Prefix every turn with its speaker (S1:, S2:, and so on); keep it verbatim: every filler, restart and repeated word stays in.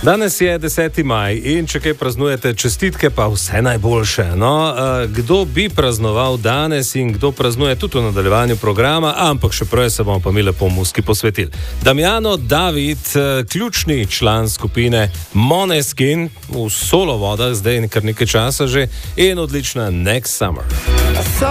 S1: Danes je deseti maj in če kaj praznujete, čestitke pa vse najboljše. No, kdo bi praznoval danes in kdo praznuje tudi v nadaljevanju programa, ampak še prej se bomo pa mi lepo muski posvetili. Damjano David, ključni član skupine Måneskin v solo vodah, zdaj kar nekaj časa že, in odlična Next Summer.